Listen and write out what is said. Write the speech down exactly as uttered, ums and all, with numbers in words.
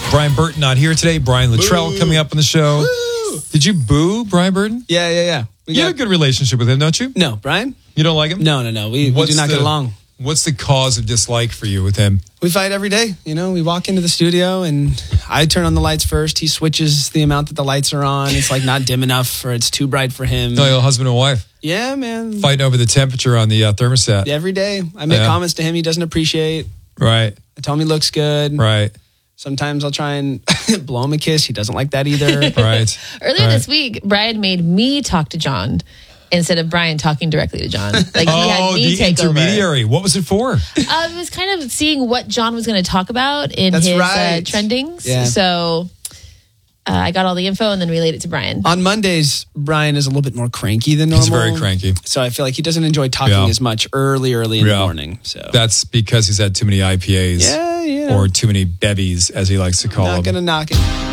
Brian Burton not here today. Brian Luttrell coming up on the show. Woo. Did you boo Brian Burton? Yeah, yeah, yeah. We you got... have a good relationship with him, don't you? No, Brian? You don't like him? No, no, no. We, we do not the, get along. What's the cause of dislike for you with him? We fight every day. You know, we walk into the studio and I turn on the lights first. He switches the amount that the lights are on. It's like not dim enough or it's too bright for him. No, you're husband and wife. Yeah, man. Fighting over the temperature on the uh, thermostat. Every day. I make yeah. comments to him he doesn't appreciate. Right. I tell him he looks good. Right. Sometimes I'll try and blow him a kiss. He doesn't like that either. Right. Earlier right. this week, Brian made me talk to John instead of Brian talking directly to John. Like he oh, had me the take intermediary. over. What was it for? Uh, it was kind of seeing what John was going to talk about in That's his right. uh, trendings. Yeah. So uh, I got all the info and then relayed it to Brian. On Mondays, Brian is a little bit more cranky than normal. He's very cranky. So I feel like he doesn't enjoy talking Yeah. as much early, early in Yeah. the morning. So That's because he's had too many I P As. yeah, yeah. Or too many bevies, as he likes to call Not them. going to knock it.